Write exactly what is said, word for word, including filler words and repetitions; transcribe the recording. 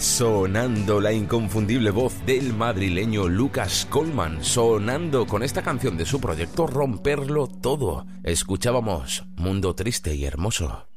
Sonando la inconfundible voz del madrileño Lucas Colman, sonando con esta canción de su proyecto Romperlo Todo. Escuchábamos Mundo Triste y Hermoso.